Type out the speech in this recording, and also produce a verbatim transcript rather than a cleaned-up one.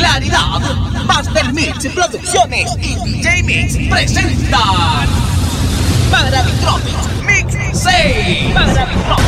Claridad, Master Mix Producciones y D J Mix presentan Para Microbeat Mix seis. Para Microbeat.